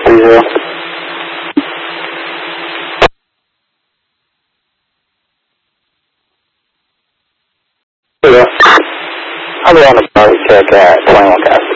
30. I'll be on the body check at 21 guys.